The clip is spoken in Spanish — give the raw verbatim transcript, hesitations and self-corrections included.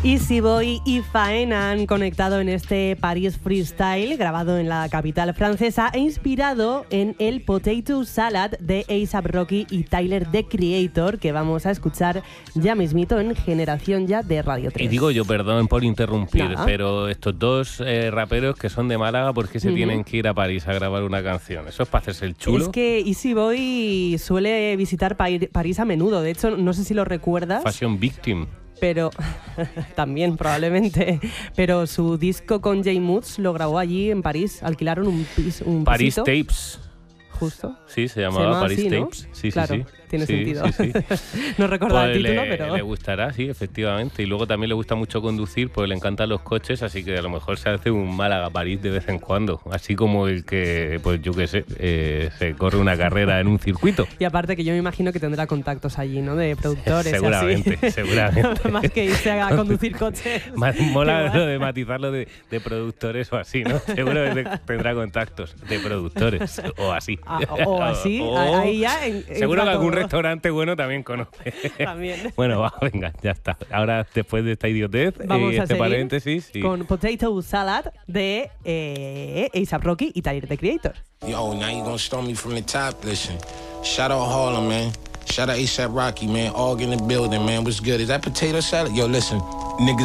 Easy Boy y Faena han conectado en este Paris Freestyle, grabado en la capital francesa e inspirado en el Potato Salad de A$AP Rocky y Tyler, The Creator, que vamos a escuchar ya mismito en Generación Ya de Radio tres. Y digo yo, perdón por interrumpir, Nada. pero estos dos eh, raperos que son de Málaga, ¿por qué se uh-huh. tienen que ir a París a grabar una canción? ¿Eso es para hacerse el chulo? Es que Easy Boy suele visitar pa- París a menudo. De hecho, no sé si lo recuerdas. Fashion Victim. Pero también probablemente, pero su disco con J Moods lo grabó allí en París, alquilaron un piso, un Paris pisito. Tapes. Justo. Sí, se llamaba, se llamaba Paris así, Tapes. ¿no? Sí, claro, sí, sí. Tiene sí, sentido. Sí, sí. No recordaba pues el título, le, pero... Le gustará, sí, efectivamente. Y luego también le gusta mucho conducir, pues le encantan los coches, así que a lo mejor se hace un Málaga-París de vez en cuando. Así como el que, pues yo qué sé, eh, se corre una carrera en un circuito. Y aparte que yo me imagino que tendrá contactos allí, ¿no? De productores seguramente, y así. seguramente. Más que irse a conducir coches. Más mola lo de matizarlo de, de productores o así, ¿no? Seguro que tendrá contactos de productores o así. Ah, o, o así, o, ahí ya en, seguro que algún todo. restaurante bueno también conoce. También. Bueno, va, venga, ya está. Ahora, después de esta idiotez Vamos y a este seguir paréntesis... Sí. Con Potato Salad de eh, A$AP Rocky y Tyler, The Creator. Yo, now you gonna storm me from the top. Listen, shout out Harlem, man. Shout out A$AP Rocky, man. All in the building, man. What's good? Is that Potato Salad? Yo, listen, niggas